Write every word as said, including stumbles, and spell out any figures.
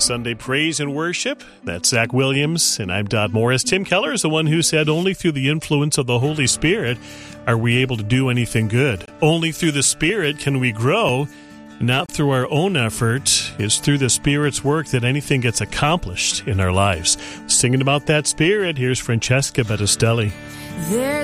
Sunday Praise and Worship. That's Zach Williams, and I'm Dodd Morris. Tim Keller is the one who said, only through the influence of the Holy Spirit are we able to do anything good. Only through the Spirit can we grow, not through our own effort. It's through the Spirit's work that anything gets accomplished in our lives. Singing about that Spirit, here's Francesca Battistelli. There's